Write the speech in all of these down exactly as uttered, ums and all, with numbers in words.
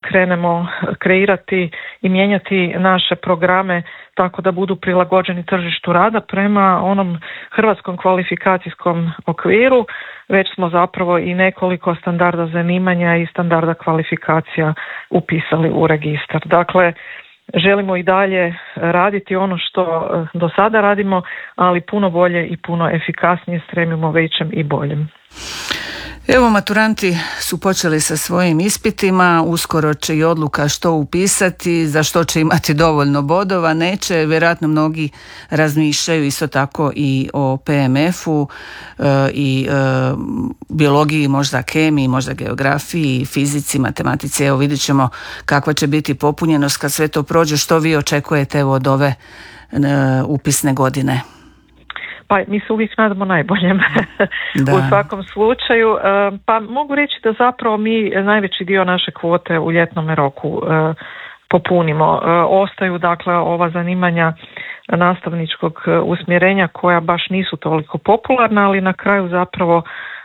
krenemo kreirati i mijenjati naše programe tako da budu prilagođeni tržištu rada prema onom hrvatskom kvalifikacijskom okviru. Već smo zapravo i nekoliko standarda zanimanja i standarda kvalifikacija upisali u registar. Dakle, želimo i dalje raditi ono što do sada radimo, ali puno bolje i puno efikasnije, stremimo većem i boljem. Evo, maturanti su počeli sa svojim ispitima, uskoro će i odluka što upisati, za što će imati dovoljno bodova, neće, vjerojatno mnogi razmišljaju isto tako i o P M F-u e, i e, biologiji, možda kemiji, možda geografiji, fizici, matematici. Evo, vidjet ćemo kakva će biti popunjenost kad sve to prođe. Što vi očekujete evo, od ove e, upisne godine? Pa mi se uvijek nadamo najboljem u svakom slučaju. Pa mogu reći da zapravo mi najveći dio naše kvote u ljetnom roku popunimo. Ostaju dakle ova zanimanja nastavničkog usmjerenja koja baš nisu toliko popularna, ali na kraju zapravo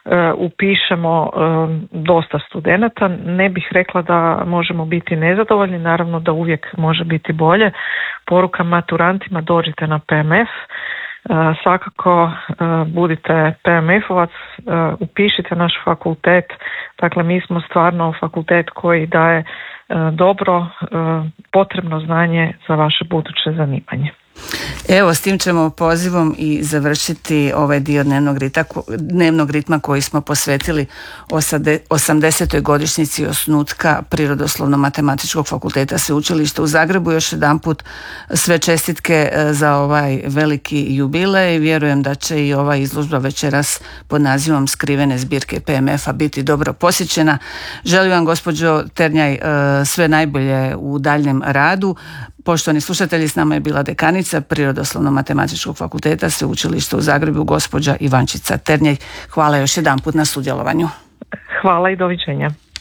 upišemo dosta studenata. Ne bih rekla da možemo biti nezadovoljni, naravno da uvijek može biti bolje. Poruka maturantima, dođite na P M F. Uh, svakako uh, budite P M F-ovac, uh, upišite naš fakultet. Dakle, mi smo stvarno fakultet koji daje uh, dobro, uh, potrebno znanje za vaše buduće zanimanje. Evo, s tim ćemo pozivom i završiti ovaj dio dnevnog ritma, dnevnog ritma koji smo posvetili osamdesetoj godišnjici osnutka Prirodoslovno-matematičkog fakulteta Sveučilišta u Zagrebu. Još jedanput sve čestitke za ovaj veliki jubilej. Vjerujem da će i ova izložba večeras pod nazivom Skrivene zbirke P M F-a biti dobro posjećena. Želim vam, gospođo Ternjaj, sve najbolje u daljnjem radu. Poštovani slušatelji, s nama je bila dekanica Prirodoslovno-matematičkog fakulteta Sveučilišta u Zagrebu, gospođa Ivančica Ternjaj. Hvala još jedanput na sudjelovanju. Hvala i doviđenja.